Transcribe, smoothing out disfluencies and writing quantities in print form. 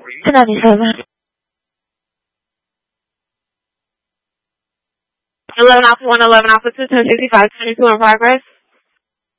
1097. 11 Alpha 1, 11 Alpha 2, 1065, 22 in progress.